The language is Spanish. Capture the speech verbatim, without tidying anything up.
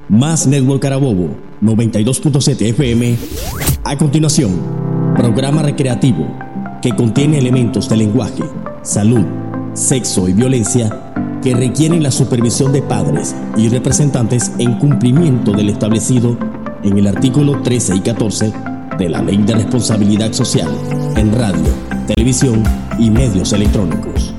Más Network Carabobo, noventa y dos punto siete F M. A continuación, programa recreativo que contiene elementos de lenguaje, salud, sexo y violencia que requieren la supervisión de padres y representantes en cumplimiento del establecido en el artículo trece y catorce de la Ley de Responsabilidad Social en radio, televisión y medios electrónicos.